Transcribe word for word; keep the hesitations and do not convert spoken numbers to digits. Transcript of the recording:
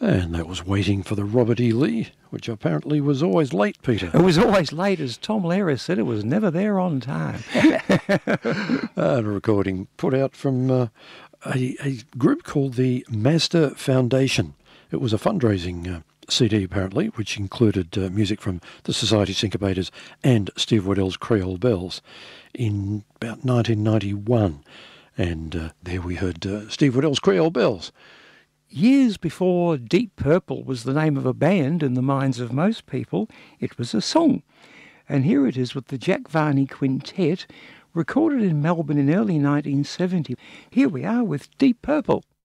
And that was Waiting for the Robert E. Lee, which apparently was always late, Peter. It was always late, as Tom Lehrer said. It was never there on time. And a recording put out from uh, a, a group called the Mazda Foundation. It was a fundraising uh, C D, apparently, which included uh, music from the Society Syncopators and Steve Waddell's Creole Bells in about nineteen ninety-one. And uh, there we heard uh, Steve Waddell's Creole Bells. Years before Deep Purple was the name of a band in the minds of most people, it was a song. And here it is with the Jack Varney Quintet, recorded in Melbourne in early nineteen seventy. Here we are with Deep Purple.